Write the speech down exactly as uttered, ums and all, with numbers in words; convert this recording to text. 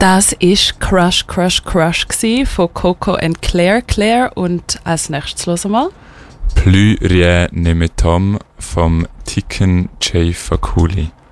Das war Crush, Crush, Crush von Coco and Claire. Claire und als nächstes hören wir mal Plus rien ne me tombe vom Tiken J. Fakuli.